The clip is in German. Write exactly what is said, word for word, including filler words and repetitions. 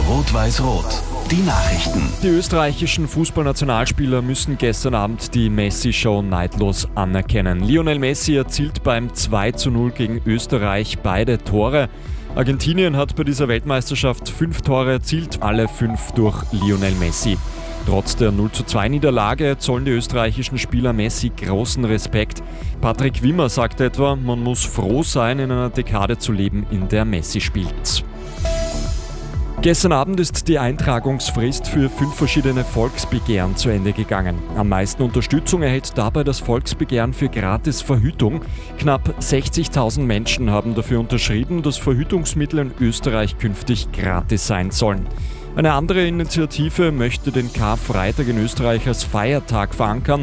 Rot-Weiß-Rot, die Nachrichten. Die österreichischen Fußballnationalspieler müssen gestern Abend die Messi-Show neidlos anerkennen. Lionel Messi erzielt beim zwei zu null gegen Österreich beide Tore. Argentinien hat bei dieser Weltmeisterschaft fünf Tore erzielt, alle fünf durch Lionel Messi. Trotz der null zu zwei Niederlage zollen die österreichischen Spieler Messi großen Respekt. Patrick Wimmer sagt etwa, man muss froh sein, in einer Dekade zu leben, in der Messi spielt. Gestern Abend ist die Eintragungsfrist für fünf verschiedene Volksbegehren zu Ende gegangen. Am meisten Unterstützung erhält dabei das Volksbegehren für Gratisverhütung. Knapp sechzigtausend Menschen haben dafür unterschrieben, dass Verhütungsmittel in Österreich künftig gratis sein sollen. Eine andere Initiative möchte den Karfreitag in Österreich als Feiertag verankern.